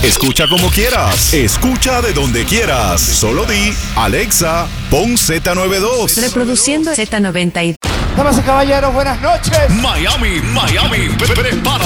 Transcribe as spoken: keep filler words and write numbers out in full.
Escucha como quieras. Escucha de donde quieras. Solo di, Alexa, pon Z noventa y dos. Reproduciendo Z noventa y dos. Damas y caballeros, buenas noches. Miami, Miami, prepara.